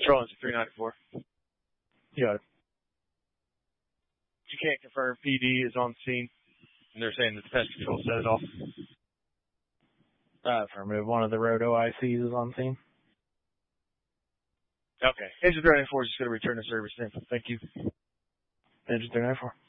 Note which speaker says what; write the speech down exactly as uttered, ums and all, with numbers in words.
Speaker 1: Control Engine three ninety-four.
Speaker 2: You got it.
Speaker 1: You can't confirm P D is on scene. And they're saying that the pest control set it off.
Speaker 2: Uh, affirmative. One of the roto I Cs is on scene.
Speaker 1: Okay. Engine three ninety-four is just going to return to service then. Thank you.
Speaker 2: Engine three ninety-four.